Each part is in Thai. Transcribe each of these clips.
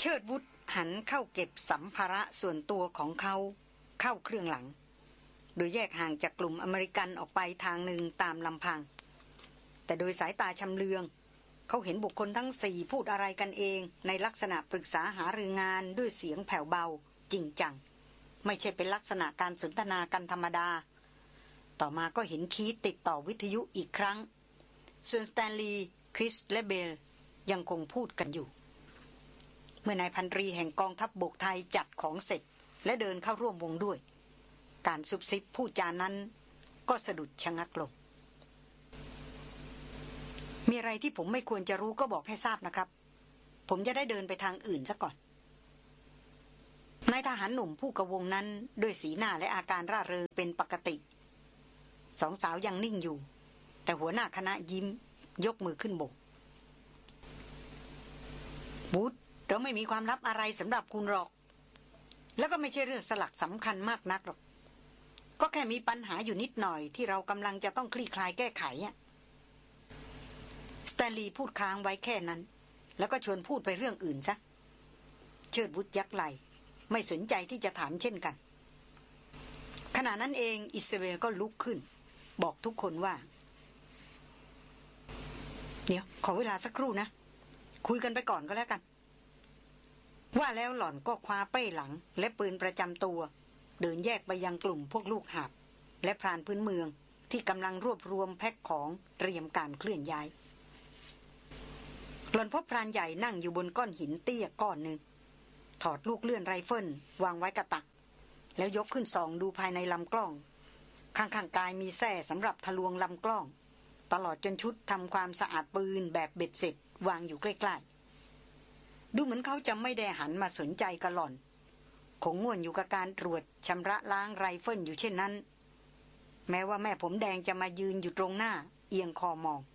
ชิดวุฒหันเข้าเก็บสัมภาระส่วนตัวของเขาเข้าเครื่องหลังโดยแยกห่างจากกลุ่มอเมริกันออกไปทางหนึ่งตามลำพังแต่โดยสายตาชำเลืองเขาเห็นบุคคลทั้งสี่พูดอะไรกันเองในลักษณะปรึกษาหารืองานด้วยเสียงแผ่วเบาจริงจังไม่ใช่เป็นลักษณะการสนทนากันธรรมดาต่อมาก็เห็นคีตติดต่อวิทยุอีกครั้งส่วนสแตนลีย์คริสและเบลยังคงพูดกันอยู่เมื่อนายพันตรีแห่งกองทัพบกไทยจัดของเสร็จและเดินเข้าร่วมวงด้วยการซุบซิบพูดจานั้นก็สะดุดชะงักลงมีอะไรที่ผมไม่ควรจะรู้ก็บอกให้ทราบนะครับผมจะได้เดินไปทางอื่นซะก่อนนายทหารหนุ่มผู้กระวงนั้นด้วยสีหน้าและอาการร่าเริงเป็นปกติสองสาวยังนิ่งอยู่แต่หัวหน้าคณะยิ้มยกมือขึ้นโบกบูธเราไม่มีความลับอะไรสำหรับคุณหรอกแล้วก็ไม่ใช่เรื่องสลักสำคัญมากนักหรอกก็แค่มีปัญหาอยู่นิดหน่อยที่เรากำลังจะต้องคลี่คลายแก้ไขสแตนลีย์พูดค้างไว้แค่นั้นแล้วก็ชวนพูดไปเรื่องอื่นซะเชิดวุฒยักไหลไม่สนใจที่จะถามเช่นกันขณะนั้นเองอิสราเอลก็ลุกขึ้นบอกทุกคนว่าเดี๋ยวขอเวลาสักครู่นะคุยกันไปก่อนก็แล้วกันว่าแล้วหล่อนก็คว้าเป้หลังและปืนประจำตัวเดินแยกไปยังกลุ่มพวกลูกหาบและพรานพื้นเมืองที่กำลังรวบรวมแพ็คของเตรียมการเคลื่อนย้ายหล่อนพบพรานใหญ่นั่งอยู่บนก้อนหินเตี้ยก้อนหนึ่งถอดลูกเลื่อนไรเฟิลวางไว้กระตักแล้วยกขึ้นส่องดูภายในลำกล้องข้างๆกายมีแส้สำหรับทะลวงลำกล้องตลอดจนชุดทำความสะอาดปืนแบบเบ็ดเสร็จวางอยู่ใกล้ๆดูเหมือนเขาจะไม่ได้หันมาสนใจกับหล่อนคงง่วนอยู่กับการตรวจชำระล้างไรเฟิลอยู่เช่นนั้นแม้ว่าแม่ผมแดงจะมายืนอยู่ตรงหน้าเอียงคอมอง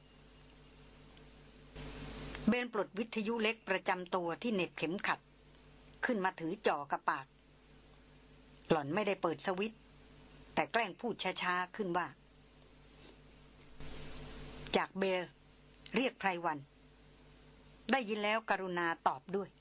เบนปลดวิทยุเล็กประจำตัวที่เหน็บเข็มขัดขึ้นมาถือจ่อกับปากหล่อนไม่ได้เปิดสวิตช์แต่แกล้งพูดช้าๆขึ้นว่าจากเบลเรียกไพรวันได้ยินแล้วกรุณาตอบด้วย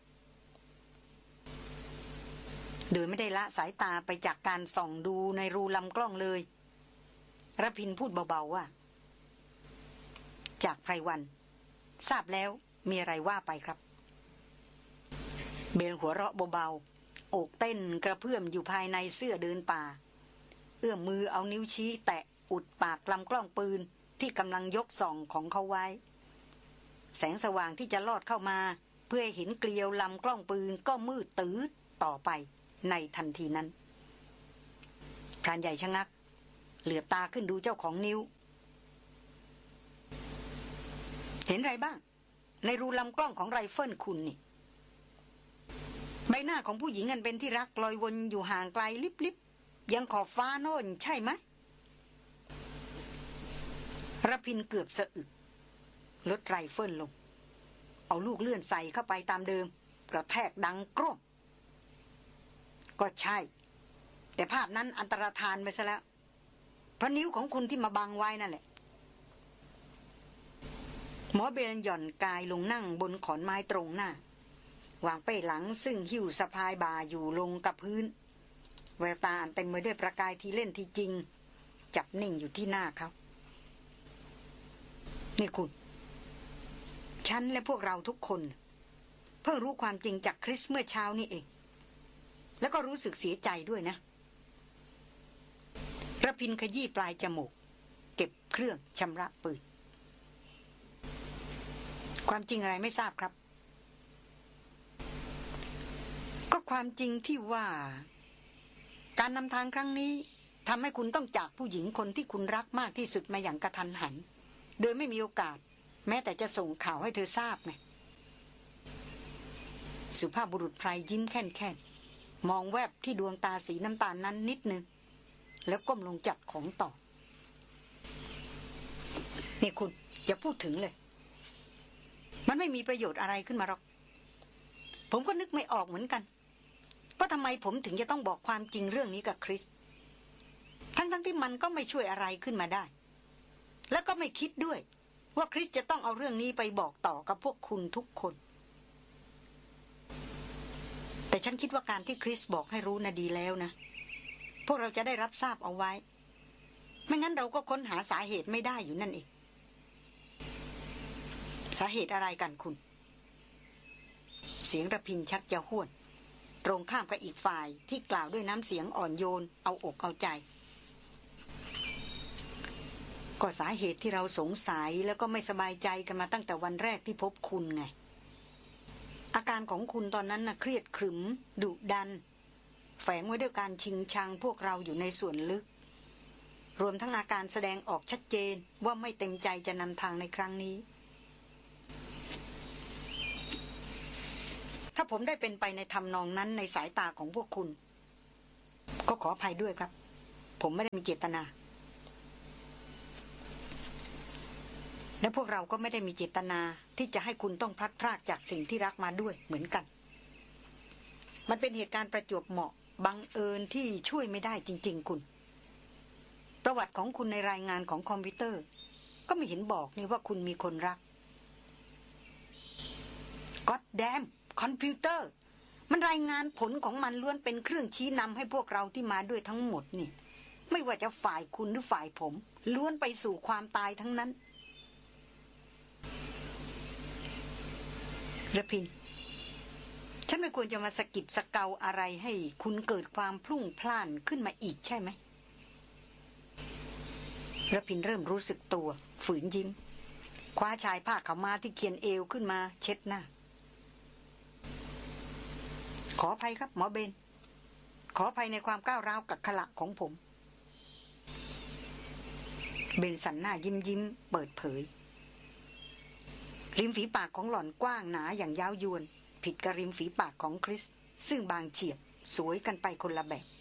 โดยไม่ได้ละสายตาไปจากการส่องดูในรูลำกล้องเลยระพินพูดเบาๆว่าจากไพรวันทราบแล้วมีอะไรว่าไปครับเบลหัวเราะเบาๆอกเต้นกระเพื่อมอยู่ภายในเสื้อเดินป่าเอื้อมมือเอานิ้วชี้แตะอุดปากลำกล้องปืนที่กำลังยกส่องของเขาไว้แสงสว่างที่จะลอดเข้ามาเพื่อให้เห็นเกลียวลำกล้องปืนก็มืดตื้อต่อไปในทันทีนั้นพรานใหญ่ชะงักเหลือบตาขึ้นดูเจ้าของนิ้วเห็นไรบ้างในรูลำกล้องของไรเฟิลคุณนี่ใบหน้าของผู้หญิงอันเป็นที่รักลอยวนอยู่ห่างไกลลิบๆยังขอบฟ้าโน่นใช่ไหมระพินเกือบสะอึกลดไรเฟิลลงเอาลูกเลื่อนใส่เข้าไปตามเดิมกระแทกดังกรอบก็ใช่แต่ภาพนั้นอันตรธานไปซะแล้วเพราะนิ้วของคุณที่มาบังไว้นั่นแหละหมอเบลหย่อนกายลงนั่งบนขอนไม้ตรงหน้าวางเป้หลังซึ่งหิ้วสะพายบ่าอยู่ลงกับพื้นแววตาอันเต็มไปด้วยประกายที่เล่นที่จริงจับนิ่งอยู่ที่หน้าเขานี่คุณฉันและพวกเราทุกคนเพิ่งรู้ความจริงจากคริสเมื่อเช้านี่เองแล้วก็รู้สึกเสียใจด้วยนะระพินขยี้ปลายจมูกเก็บเครื่องชำระปืนความจริงอะไรไม่ทราบครับก็ความจริงที่ว่าการนำทางครั้งนี้ทำให้คุณต้องจากผู้หญิงคนที่คุณรักมากที่สุดมาอย่างกระทันหันโดยไม่มีโอกาสแม้แต่จะส่งข่าวให้เธอทราบไงสุภาพบุรุษไพรยิ้มแค่นมองแวบที่ดวงตาสีน้ำตาลนั้นนิดนึงแล้วก้มลงจับของต่อนี่คุณอย่าพูดถึงเลยมันไม่มีประโยชน์อะไรขึ้นมาหรอกผมก็นึกไม่ออกเหมือนกันว่าทำไมผมถึงจะต้องบอกความจริงเรื่องนี้กับคริสทั้งที่มันก็ไม่ช่วยอะไรขึ้นมาได้แล้วก็ไม่คิดด้วยว่าคริสจะต้องเอาเรื่องนี้ไปบอกต่อกับพวกคุณทุกคนฉันคิดว่าการที่คริสบอกให้รู้น่ะดีแล้วนะพวกเราจะได้รับทราบเอาไว้ไม่งั้นเราก็ค้นหาสาเหตุไม่ได้อยู่นั่นเองสาเหตุอะไรกันคุณเสียงระพินชักจะห้วนตรงข้ามกับอีกฝ่ายที่กล่าวด้วยน้ำเสียงอ่อนโยนเอาอกเอาใจก็สาเหตุที่เราสงสัยแล้วก็ไม่สบายใจกันมาตั้งแต่วันแรกที่พบคุณไงอาการของคุณตอนนั้นน่ะเครียดขรึมดุดันแฝงไว้ด้วยการชิงชังพวกเราอยู่ในส่วนลึกรวมทั้งอาการแสดงออกชัดเจนว่าไม่เต็มใจจะนำทางในครั้งนี้ถ้าผมได้เป็นไปในทำนองนั้นในสายตาของพวกคุณก็ขออภัยด้วยครับผมไม่ได้มีเจตนาและพวกเราก็ไม่ได้มีเจตนาที่จะให้คุณต้องพลัดพรากจากสิ่งที่รักมาด้วยเหมือนกันมันเป็นเหตุการณ์ประจวบเหมาะบังเอิญที่ช่วยไม่ได้จริงๆคุณประวัติของคุณในรายงานของคอมพิวเตอร์ก็ไม่เห็นบอกนี่ว่าคุณมีคนรัก God damn คอมพิวเตอร์มันรายงานผลของมันล้วนเป็นเครื่องชี้นำให้พวกเราที่มาด้วยทั้งหมดนี่ไม่ว่าจะฝ่ายคุณหรือฝ่ายผมล้วนไปสู่ความตายทั้งนั้นระพินฉันไม่ควรจะมาสะกิดสะเกาอะไรให้คุณเกิดความพลุ่งพล่านขึ้นมาอีกใช่ไหมระพินเริ่มรู้สึกตัวฝืนยิ้มคว้าชายผ้าขาวม้าที่เคียนเอวขึ้นมาเช็ดหน้าขออภัยครับหมอเบนขออภัยในความก้าวร้าวกักขละของผมเบนสันหน้ายิ้มเปิดเผยริมฝีปากของหล่อนกว้างหนาอย่างยาวยวนผิดกับริมฝีปากของคริสซึ่งบางเฉียบสวยกันไปคนละแบบ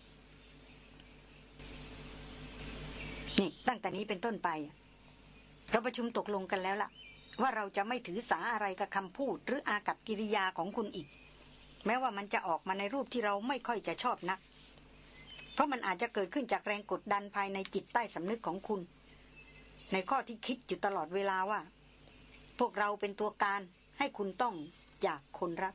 นี่ตั้งแต่นี้เป็นต้นไปเราประชุมตกลงกันแล้วล่ะว่าเราจะไม่ถือสาอะไรกับคำพูดหรืออากัปกิริยาของคุณอีกแม้ว่ามันจะออกมาในรูปที่เราไม่ค่อยจะชอบนักเพราะมันอาจจะเกิดขึ้นจากแรงกดดันภายในจิตใต้สำนึกของคุณในข้อที่คิดอยู่ตลอดเวลาว่าพวกเราเป็นตัวการให้คุณต้องจากคนรัก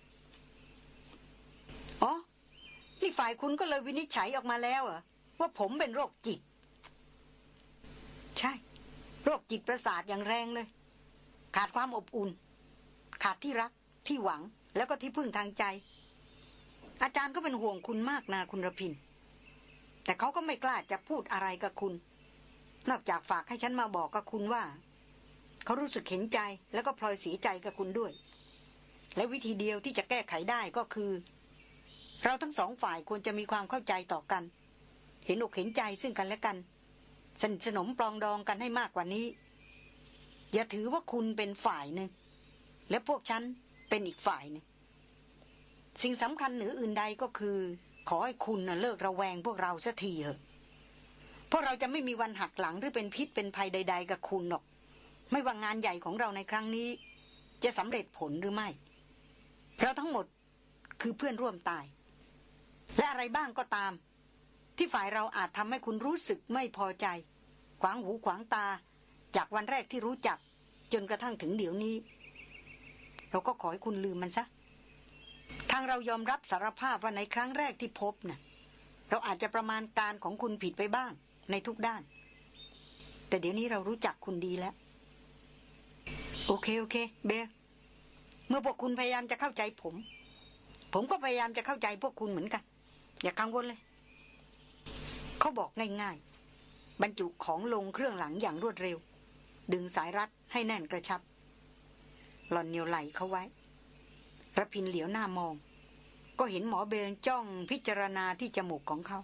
อ๋อนี่ฝ่ายคุณก็เลยวินิจฉัยออกมาแล้วเหรอว่าผมเป็นโรคจิตใช่โรคจิตประสาทอย่างแรงเลยขาดความอบอุ่นขาดที่รักที่หวังแล้วก็ที่พึ่งทางใจอาจารย์ก็เป็นห่วงคุณมากนะคุณระพินแต่เขาก็ไม่กล้าจะพูดอะไรกับคุณนอกจากฝากให้ฉันมาบอกกับคุณว่าเขารู้สึกเห็นใจแล้วก็พลอยเสียใจกับคุณด้วยและวิธีเดียวที่จะแก้ไขได้ก็คือเราทั้งสองฝ่ายควรจะมีความเข้าใจต่อกันเห็นอกเห็นใจซึ่งกันและกันสนิทสนมปรองดองกันให้มากกว่านี้อย่าถือว่าคุณเป็นฝ่ายหนึ่งและพวกฉันเป็นอีกฝ่ายหนึ่งสิ่งสำคัญเหนืออื่นใดก็คือขอให้คุณเลิกระแวงพวกเราสักทีเถอะพวกเราจะไม่มีวันหักหลังหรือเป็นพิษเป็นภัยใดๆกับคุณหรอกไม่ว่างานใหญ่ของเราในครั้งนี้จะสำเร็จผลหรือไม่เราทั้งหมดคือเพื่อนร่วมตายและอะไรบ้างก็ตามที่ฝ่ายเราอาจทำให้คุณรู้สึกไม่พอใจขวางหูขวางตาจากวันแรกที่รู้จักจนกระทั่งถึงเดี๋ยวนี้เราก็ขอให้คุณลืมมันซะทางเรายอมรับสารภาพว่าในครั้งแรกที่พบน่ะเราอาจจะประมาณการของคุณผิดไปบ้างในทุกด้านแต่เดี๋ยวนี้เรารู้จักคุณดีแล้วโอเคเบลเมื่อพวกคุณพยายามจะเข้าใจผมก็พยายามจะเข้าใจพวกคุณเหมือนกันอย่ากังวลเลยเขาบอกง่ายๆบรรจุของลงเครื่องหลังอย่างรวดเร็วดึงสายรัดให้แน่นกระชับหล่อนเหนียวไหลเขาไว้ระพินเหลียวหน้ามองก็เห็นหมอเบลจ้องพิจารณาที่จมูกของเขา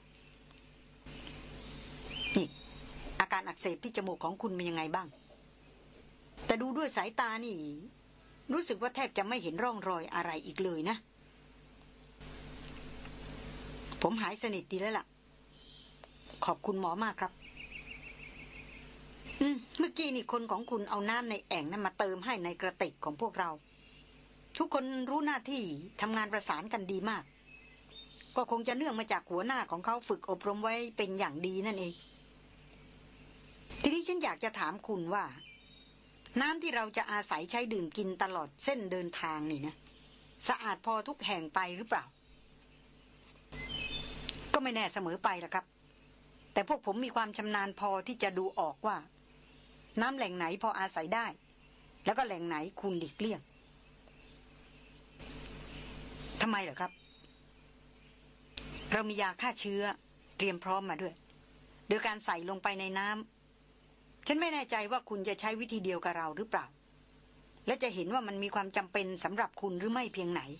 นี่อาการอักเสบที่จมูกของคุณเป็นยังไงบ้างแต่ดูด้วยสายตานี่รู้สึกว่าแทบจะไม่เห็นร่องรอยอะไรอีกเลยนะผมหายสนิทดีแล้วล่ะขอบคุณหมอมากครับเมื่อกี้นี่คนของคุณเอาน้ำในแอ่งนั้นมาเติมให้ในกระติกของพวกเราทุกคนรู้หน้าที่ทำงานประสานกันดีมากก็คงจะเนื่องมาจากหัวหน้าของเขาฝึกอบรมไว้เป็นอย่างดีนั่นเองทีนี้ฉันอยากจะถามคุณว่าน้ำที่เราจะอาศัยใช้ดื่มกินตลอดเส้นเดินทางนี่นะสะอาดพอทุกแห่งไปหรือเปล่าก็ไม่แน่เสมอไปละครับแต่พวกผมมีความชำนาญพอที่จะดูออกว่าน้ำแหล่งไหนพออาศัยได้แล้วก็แหล่งไหนคุณหลีกเลี่ยงทำไมเหรอครับเรามียาฆ่าเชื้อเตรียมพร้อมมาด้วยโดยการใส่ลงไปในน้ำฉันไม่แน่ใจว่าคุณจะใช้วิธีเดียวกับเราหรือเปล่าและจะเห็นว่ามันมีความจำเป็นสำหรับคุณหรือไม่เพียงไหน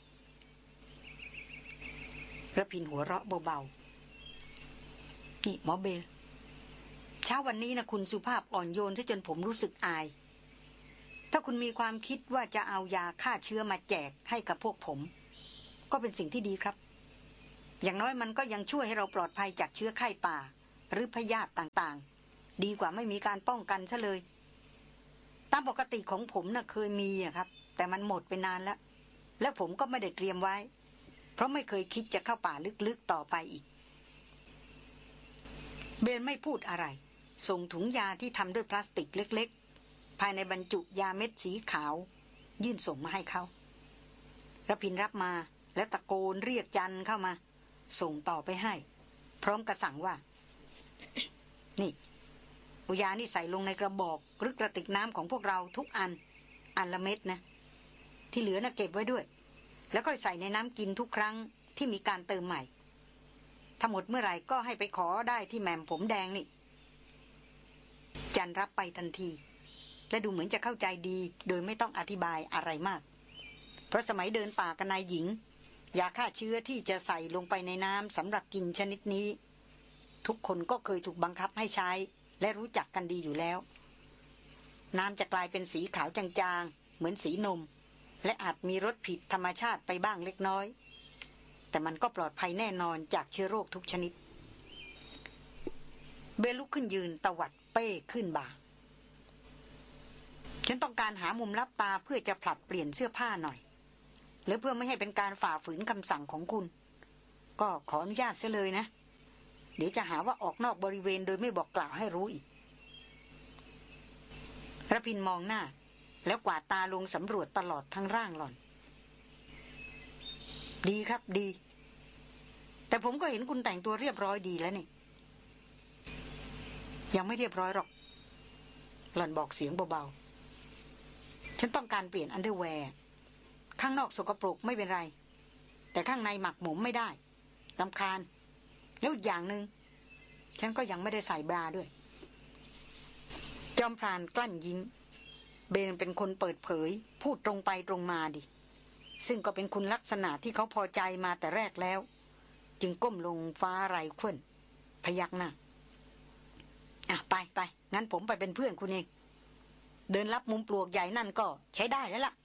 ระพินหัวเราะเบาๆนี่หมอเบลเช้าวันนี้นะคุณสุภาพอ่อนโยนจนผมรู้สึกอายถ้าคุณมีความคิดว่าจะเอายาฆ่าเชื้อมาแจกให้กับพวกผมก็เป็นสิ่งที่ดีครับอย่างน้อยมันก็ยังช่วยให้เราปลอดภัยจากเชื้อไข้ป่าหรือพยาธิต่างๆดีกว่าไม่มีการป้องกันซะเลยตามปกติของผมน่ะเคยมีอะครับแต่มันหมดไปนานแล้วและผมก็ไม่ได้เตรียมไว้เพราะไม่เคยคิดจะเข้าป่าลึกๆต่อไปอีกเบนไม่พูดอะไรส่งถุงยาที่ทำด้วยพลาสติกเล็กๆภายในบรรจุยาเม็ดสีขาวยื่นส่งมาให้เขาระพินรับมาแล้วตะโกนเรียกจันเข้ามาส่งต่อไปให้พร้อมกระสั่งว่า นี่เอายานี่ใส่ลงในกระบอกหรือกระติกน้ำของพวกเราทุกอันละเม็ดนะที่เหลือน่ะเก็บไว้ด้วยแล้วก็ใส่ในน้ำกินทุกครั้งที่มีการเติมใหม่ถ้าหมดเมื่อไหร่ก็ให้ไปขอได้ที่แหม่มผมแดงนี่จันรับไปทันทีและดูเหมือนจะเข้าใจดีโดยไม่ต้องอธิบายอะไรมากเพราะสมัยเดินป่ากับนายหญิงยาฆ่าเชื้อที่จะใส่ลงไปในน้ำสำหรับกินชนิดนี้ทุกคนก็เคยถูกบังคับให้ใช้และรู้จักกันดีอยู่แล้วน้ำจะกลายเป็นสีขาวจางๆเหมือนสีนมและอาจมีรสผิดธรรมชาติไปบ้างเล็กน้อยแต่มันก็ปลอดภัยแน่นอนจากเชื้อโรคทุกชนิดเบลลุกขึ้นยืนตวัดเป้ขึ้นบ่าฉันต้องการหามุมลับตาเพื่อจะผลัดเปลี่ยนเสื้อผ้าหน่อยหรือเพื่อไม่ให้เป็นการฝ่าฝืนคำสั่งของคุณก็ขออนุญาตเสียเลยนะเดี๋ยวจะหาว่าออกนอกบริเวณโดยไม่บอกกล่าวให้รู้อีกระพินมองหน้าแล้วกวาดตาลงสำรวจตลอดทั้งร่างหล่อนดีครับดีแต่ผมก็เห็นคุณแต่งตัวเรียบร้อยดีแล้วนี่ยังไม่เรียบร้อยหรอกหล่อนบอกเสียงเบาๆฉันต้องการเปลี่ยนอันเดอร์แวร์ข้างนอกสกปรกไม่เป็นไรแต่ข้างในหมักหมมไม่ได้รำคาญแล้วอีกอย่างหนึ่งฉันก็ยังไม่ได้ใส่บราด้วยจอมพรานกลั้นยิ้มเบนเป็นคนเปิดเผยพูดตรงไปตรงมาดิซึ่งก็เป็นคุณลักษณะที่เขาพอใจมาแต่แรกแล้วจึงก้มลงฟ้าไรเฟิลพยักหน้าไปงั้นผมไปเป็นเพื่อนคุณเองเดินรับมุมปลวกใหญ่นั่นก็ใช้ได้แล้วล่ะ